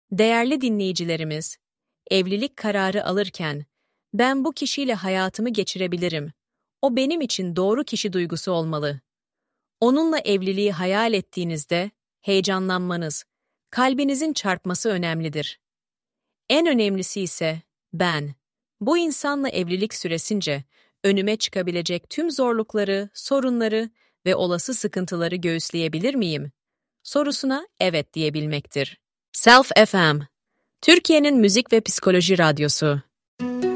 Değerli dinleyicilerimiz, evlilik kararı alırken ben bu kişiyle hayatımı geçirebilirim. O benim için doğru kişi duygusu olmalı. Onunla evliliği hayal ettiğinizde heyecanlanmanız, kalbinizin çarpması önemlidir. En önemlisi ise ben. Bu insanla evlilik süresince önüme çıkabilecek tüm zorlukları, sorunları ve olası sıkıntıları göğüsleyebilir miyim? Sorusuna evet diyebilmektir. Self FM, Türkiye'nin müzik ve psikoloji radyosu.